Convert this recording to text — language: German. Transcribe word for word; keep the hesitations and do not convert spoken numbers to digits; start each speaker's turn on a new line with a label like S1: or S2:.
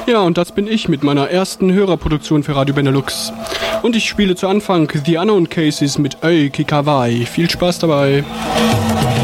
S1: Ja, und das bin ich mit meiner ersten Hörerproduktion für Radio Benelux. Und ich spiele zu Anfang The Unknown Cases mit Oi Kikawai. Viel Spaß dabei.